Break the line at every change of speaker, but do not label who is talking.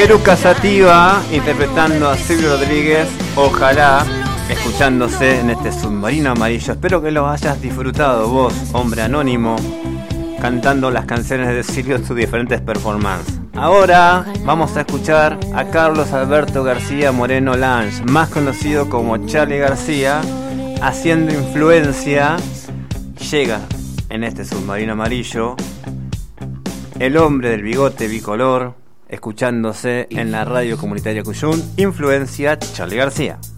Eruca Sativa interpretando a Silvio Rodríguez, Ojalá, escuchándose en este submarino amarillo. Espero que lo hayas disfrutado vos, hombre anónimo, cantando las canciones de Silvio en sus diferentes performances. Ahora vamos a escuchar a Carlos Alberto García Moreno Lange, más conocido como Charly García, haciendo influencia. Llega en este submarino amarillo el hombre del bigote bicolor, escuchándose en la radio comunitaria Cuyún, Influencia, Charly García.